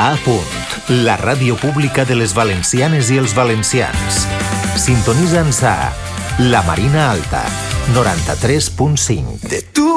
A Punt, la ràdio pública de les valencianes i els valencians. Sintonitza'ns a La Marina Alta, 93.5.